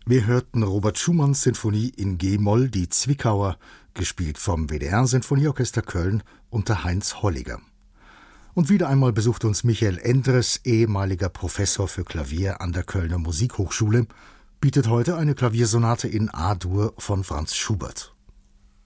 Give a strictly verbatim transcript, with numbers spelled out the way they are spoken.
Wir hörten Robert Schumanns Sinfonie in G-Moll, die Zwickauer, gespielt vom W D R-Sinfonieorchester Köln unter Heinz Holliger. Und wieder einmal besucht uns Michael Endres, ehemaliger Professor für Klavier an der Kölner Musikhochschule, bietet heute eine Klaviersonate in A-Dur von Franz Schubert.